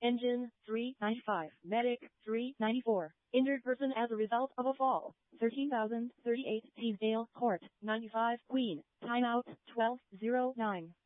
Engine, 395. Medic, 394. Injured person as a result of a fall, 13,038. Teesdale Court, 95. Queen. Timeout, 12:09.